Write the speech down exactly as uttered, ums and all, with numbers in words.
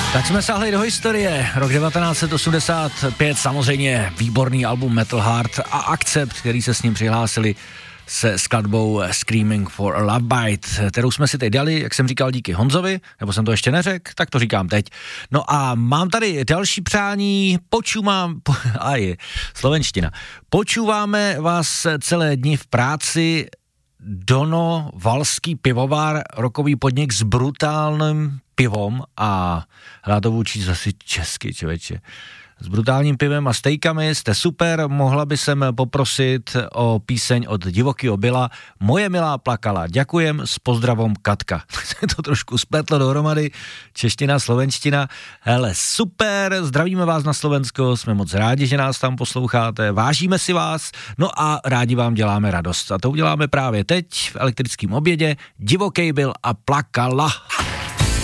Tak jsme sáhli do historie. Rok devatenáct set osmdesát pět, samozřejmě výborný album Metal Heart a Accept, který se s ním přihlásili se skladbou Screaming for a Love Bite, kterou jsme si teď dali, jak jsem říkal, díky Honzovi, nebo jsem to ještě neřekl, tak to říkám teď. No a mám tady další přání, počúvám, po, a je, slovenština. Počúváme vás celé dny v práci. Dono, Valský pivovar, rokový podnik s brutálním pivom a hrá to vůči zase česky, člověče. S brutálním pivem a stejkami jste super, mohla by sem poprosit o píseň od Divokýho Byla Moje milá plakala. Ďakujem, s pozdravom Katka. Se to trošku spletlo dohromady, čeština, slovenština. Hele, super, zdravíme vás na Slovensko, jsme moc rádi, že nás tam posloucháte, vážíme si vás, no a rádi vám děláme radost. A to uděláme právě teď v elektrickém obědě. Divoký Byl a plakala.